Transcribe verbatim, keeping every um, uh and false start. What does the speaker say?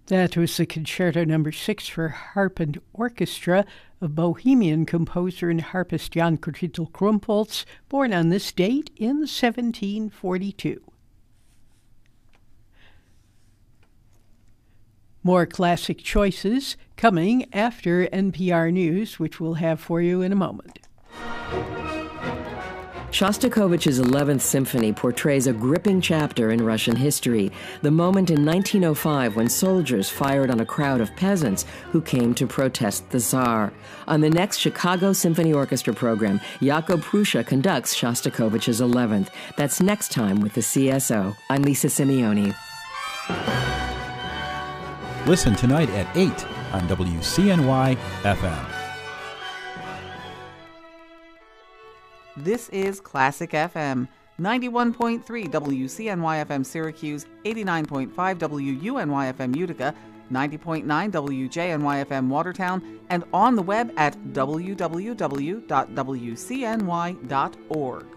That was the Concerto Number Six for Harp and Orchestra of Bohemian composer and harpist Jan Krumpholz Krumpholz, born on this date in seventeen forty-two. More classic choices coming after N P R News, which we'll have for you in a moment. Shostakovich's eleventh Symphony portrays a gripping chapter in Russian history, the moment in nineteen oh five when soldiers fired on a crowd of peasants who came to protest the Tsar. On the next Chicago Symphony Orchestra program, Jakob Prussia conducts Shostakovich's eleventh. That's next time with the C S O. I'm Lisa Simeone. Listen tonight at eight on W C N Y F M. This is Classic F M, ninety-one point three W C N Y F M Syracuse, eighty-nine point five W U N Y F M Utica, ninety point nine W J N Y F M Watertown, and on the web at w w w dot w c n y dot org.